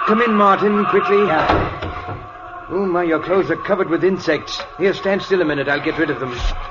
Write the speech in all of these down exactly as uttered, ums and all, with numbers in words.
Come in, Martin, quickly. Yeah. Oh, my, your clothes are covered with insects. Here, stand still a minute. I'll get rid of them.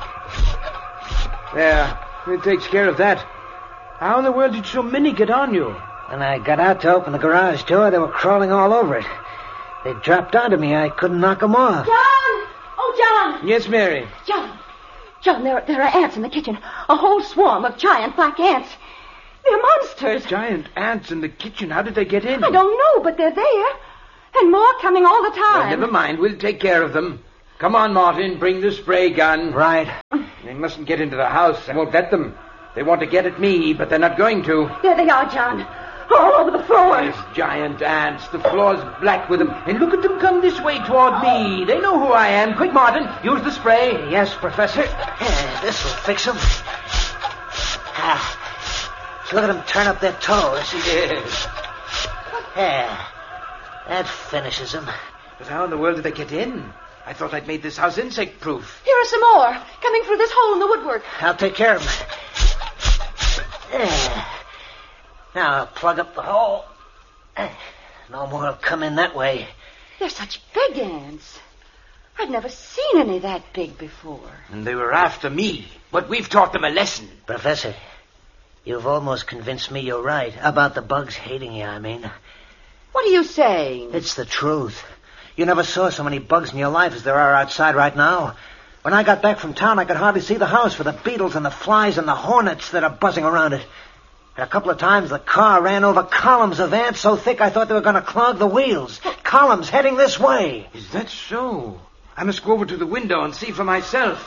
There. It takes care of that. How in the world did so many get on you? When I got out to open the garage door, they were crawling all over it. They dropped onto me. I couldn't knock them off. John! Oh, John! Yes, Mary. John. John, there, there are ants in the kitchen. A whole swarm of giant black ants. They're monsters. Giant ants in the kitchen. How did they get in? I don't know, but they're there. And more coming all the time. Well, never mind. We'll take care of them. Come on, Martin. Bring the spray gun. Right. They mustn't get into the house. I won't let them. They want to get at me, but they're not going to. There they are, John. All over the floor. There's giant ants. The floor's black with them. And look at them come this way toward me. They know who I am. Quick, Martin. Use the spray. Yes, Professor. Yeah, this will fix them. Ah. Look at them turn up their toes. Yes. Yeah. That finishes them. But how in the world did they get in? I thought I'd made this house insect-proof. Here are some more, coming through this hole in the woodwork. I'll take care of them. There. Now I'll plug up the hole. No more will come in that way. They're such big ants. I've never seen any that big before. And they were after me, but we've taught them a lesson. Professor, you've almost convinced me you're right. About the bugs hating you, I mean. What are you saying? It's the truth. You never saw so many bugs in your life as there are outside right now. When I got back from town, I could hardly see the house for the beetles and the flies and the hornets that are buzzing around it. And a couple of times the car ran over columns of ants so thick I thought they were going to clog the wheels. Columns heading this way. Is that so? I must go over to the window and see for myself.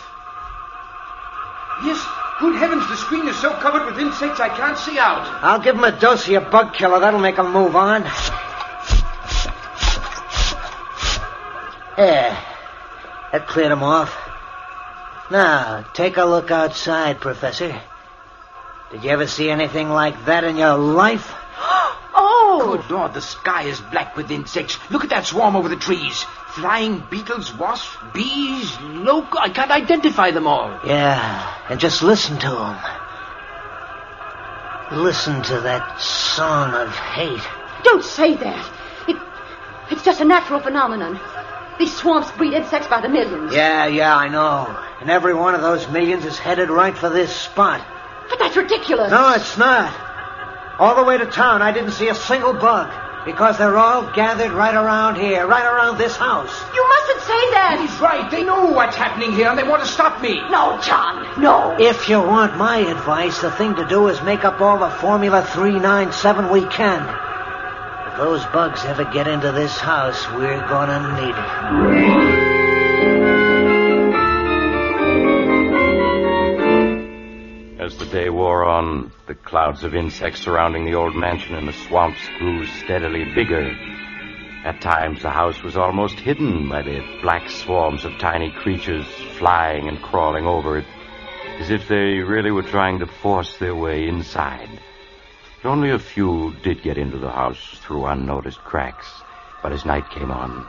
Yes, good heavens, the screen is so covered with insects I can't see out. I'll give them a dose of your bug killer. That'll make them move on. There. That cleared them off. Now, take a look outside, Professor. Did you ever see anything like that in your life? Oh! Good Lord, the sky is black with insects. Look at that swarm over the trees. Flying beetles, wasps, bees, locusts. I can't identify them all. Yeah, and just listen to them. Listen to that song of hate. Don't say that. It, it's just a natural phenomenon. These swamps breed insects by the millions. Yeah, yeah, I know. And every one of those millions is headed right for this spot. But that's ridiculous. No, it's not. All the way to town, I didn't see a single bug. Because they're all gathered right around here, right around this house. You mustn't say that. He's right. They know what's happening here, and they want to stop me. No, John, no. If you want my advice, the thing to do is make up all the Formula three nine seven we can. If those bugs ever get into this house, we're gonna need it. As the day wore on, the clouds of insects surrounding the old mansion in the swamps grew steadily bigger. At times, the house was almost hidden by the black swarms of tiny creatures flying and crawling over it, as if they really were trying to force their way inside. But only a few did get into the house through unnoticed cracks. But as night came on...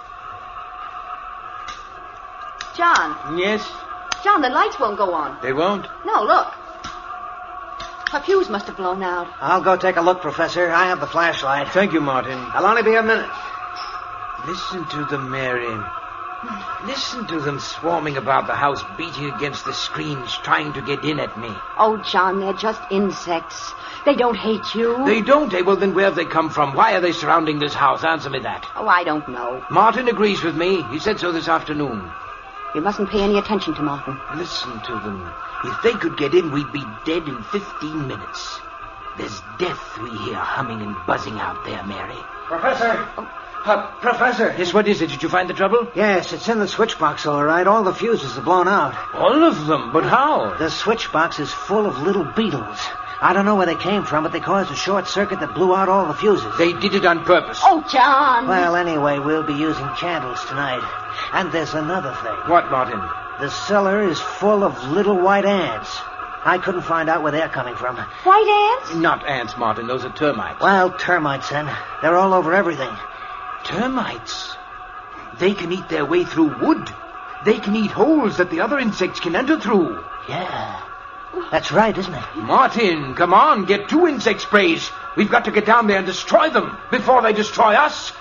John. Yes? John, the lights won't go on. They won't? No, look. A fuse must have blown out. I'll go take a look, Professor. I have the flashlight. Thank you, Martin. I'll only be a minute. Listen to them, Mary. Listen to them swarming about the house, beating against the screens, trying to get in at me. Oh, John, they're just insects. They don't hate you. They don't? Eh? Well, then where have they come from? Why are they surrounding this house? Answer me that. Oh, I don't know. Martin agrees with me. He said so this afternoon. You mustn't pay any attention to Martin. Listen to them. If they could get in, we'd be dead in fifteen minutes. There's death we hear humming and buzzing out there, Mary. Professor! Oh. Uh, Professor! Yes, what is it? Did you find the trouble? Yes, it's in the switch box, all right. All the fuses are blown out. All of them? But how? The switch box is full of little beetles. I don't know where they came from, but they caused a short circuit that blew out all the fuses. They did it on purpose. Oh, John! Well, anyway, we'll be using candles tonight. And there's another thing. What, Martin? The cellar is full of little white ants. I couldn't find out where they're coming from. White ants? Not ants, Martin. Those are termites. Well, termites, then. They're all over everything. Termites? They can eat their way through wood. They can eat holes that the other insects can enter through. Yeah. That's right, isn't it? Martin, come on. Get two insect sprays. We've got to get down there and destroy them before they destroy us.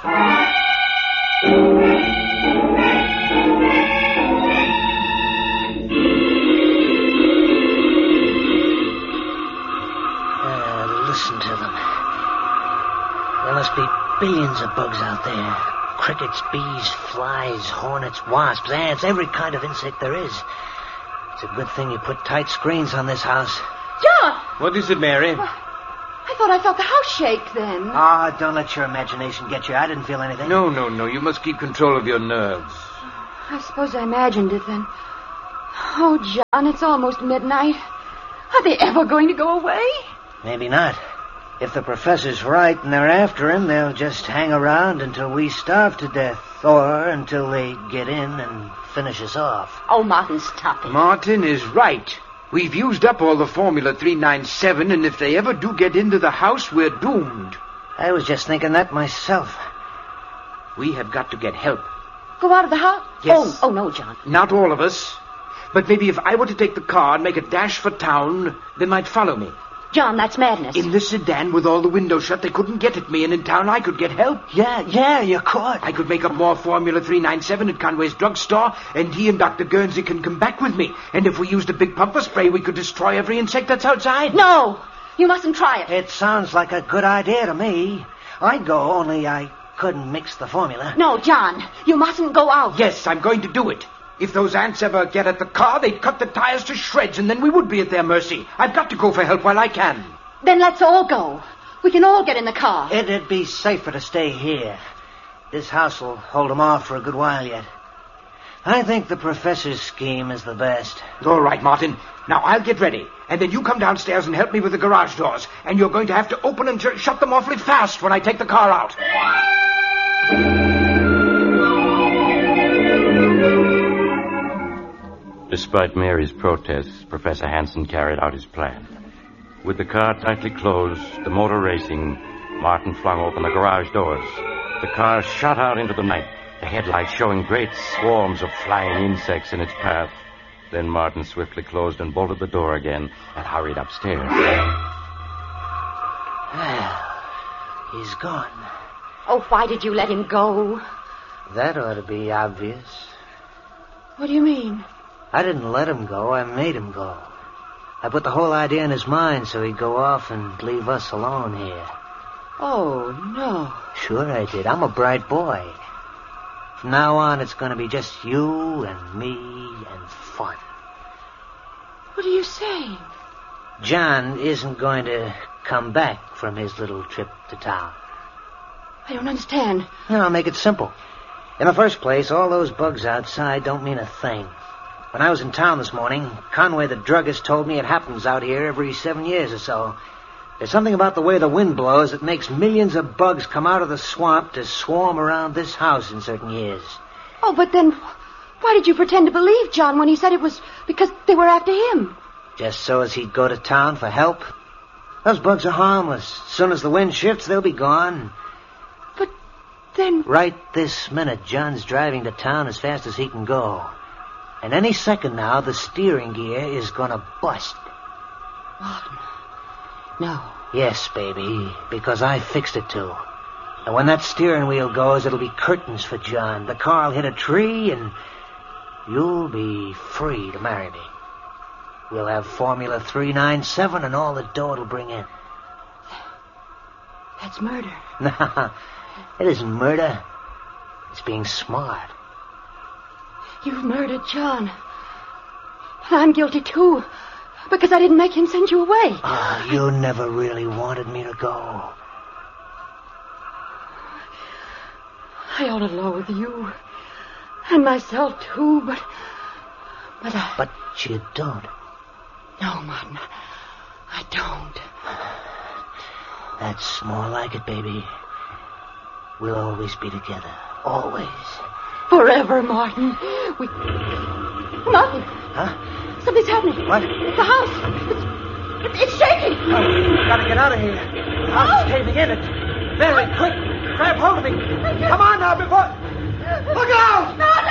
Listen to them. There must be billions of bugs out there. Crickets, bees, flies, hornets, wasps, ants, every kind of insect there is. It's a good thing you put tight screens on this house. John! What is it, Mary? Well, I thought I felt the house shake then. Ah, don't let your imagination get you. I didn't feel anything. No, no, no. You must keep control of your nerves. I suppose I imagined it then. Oh, John, it's almost midnight. Are they ever going to go away? Maybe not. If the professor's right and they're after him, they'll just hang around until we starve to death. Or until they get in and finish us off. Oh, Martin, stop it. Martin is right. We've used up all the Formula three ninety-seven, and if they ever do get into the house, we're doomed. I was just thinking that myself. We have got to get help. Go out of the house? Yes. Oh, oh, no, John. Not all of us. But maybe if I were to take the car and make a dash for town, they might follow me. John, that's madness. In the sedan with all the windows shut, they couldn't get at me, and in town I could get help. Yeah, yeah, you could. I could make up more Formula three ninety-seven at Conway's drugstore, and he and Doctor Guernsey can come back with me. And if we used a big pumper spray, we could destroy every insect that's outside. No, you mustn't try it. It sounds like a good idea to me. I'd go, only I couldn't mix the formula. No, John, you mustn't go out. Yes, I'm going to do it. If those ants ever get at the car, they'd cut the tires to shreds, and then we would be at their mercy. I've got to go for help while I can. Then let's all go. We can all get in the car. It'd be safer to stay here. This house will hold them off for a good while yet. I think the professor's scheme is the best. All right, Martin. Now, I'll get ready. And then you come downstairs and help me with the garage doors. And you're going to have to open and sh- shut them awfully fast when I take the car out. Despite Mary's protests, Professor Hansen carried out his plan. With the car tightly closed, the motor racing, Martin flung open the garage doors. The car shot out into the night, the headlights showing great swarms of flying insects in its path. Then Martin swiftly closed and bolted the door again and hurried upstairs. Well, he's gone. Oh, why did you let him go? That ought to be obvious. What do you mean? I didn't let him go. I made him go. I put the whole idea in his mind so he'd go off and leave us alone here. Oh, no. Sure I did. I'm a bright boy. From now on, it's going to be just you and me and fun. What are you saying? John isn't going to come back from his little trip to town. I don't understand. No, I'll make it simple. In the first place, all those bugs outside don't mean a thing. When I was in town this morning, Conway the druggist told me it happens out here every seven years or so. There's something about the way the wind blows that makes millions of bugs come out of the swamp to swarm around this house in certain years. Oh, but then why did you pretend to believe John when he said it was because they were after him? Just so as he'd go to town for help. Those bugs are harmless. As soon as the wind shifts, they'll be gone. But then... Right this minute, John's driving to town as fast as he can go. And any second now, the steering gear is going to bust. Martin. No. Yes, baby, because I fixed it to. And when that steering wheel goes, it'll be curtains for John. The car'll hit a tree, and you'll be free to marry me. We'll have Formula three ninety-seven and all the dough it'll bring in. That's murder. No, it isn't murder. It's being smart. You've murdered John. And I'm guilty, too, because I didn't make him send you away. Oh, you never really wanted me to go. I ought to loathe you. And myself, too, but... But I... But you don't. No, Martin, I don't. That's more like it, baby. We'll always be together. Always. Forever, Martin. We... Martin. Huh? Something's happening. What? The house. It's, it's shaking. Oh, gotta get out of here. The house is caving in. It. Mary, quick. Grab hold of me. Come on now, before... Look out! No, no.